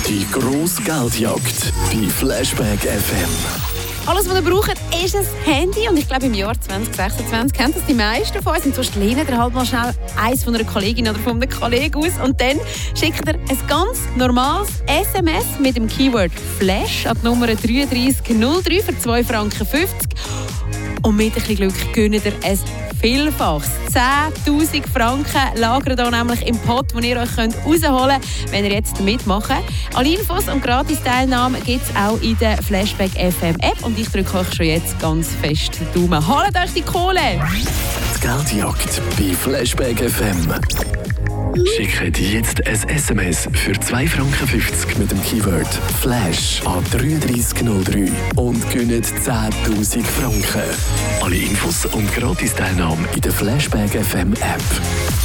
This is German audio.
Die grosse Geldjagd bei Flashback FM. Alles, was ihr braucht, ist ein Handy. Und ich glaube, im Jahr 2026 kennen das die meisten von uns. Und sonst lehnt ihr halt mal schnell eins von einer Kollegin oder von einem Kollegen aus. Und dann schickt ihr ein ganz normales SMS mit dem Keyword Flash an die Nummer 3303 für 2,50 Franken. Und mit ein bisschen Glück gönnt ihr ein Vielfaches. 10'000 Franken lagern hier nämlich im Pot, den ihr euch rausholen könnt, wenn ihr jetzt mitmacht. Alle Infos und Gratis-Teilnahme gibt es auch in der Flashback FM App. Und ich drücke euch schon jetzt ganz fest den Daumen. Holt euch die Kohle! Die Geldjagd bei Flashback FM. Schickt jetzt ein SMS für 2,50 Franken mit dem Keyword Flash an 3303 und gönnt 10'000 Franken. Alle Infos und Gratis-Teilnahme in der Flashback FM App.